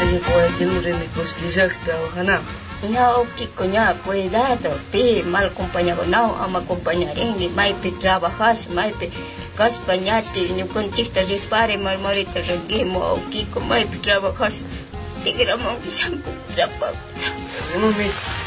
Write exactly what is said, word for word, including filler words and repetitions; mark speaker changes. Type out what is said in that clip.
Speaker 1: Nico, que no me cosquillas trabajan.
Speaker 2: No, Kiko, ya, cuidado, pi, mal acompañado, no, ama acompañar, en maipe trabajas, maipe, caspañate, no contista, repare, marmorita, reguemo, Kiko, maipe trabajas, te gramo, sampo, chapa.
Speaker 1: Un momento.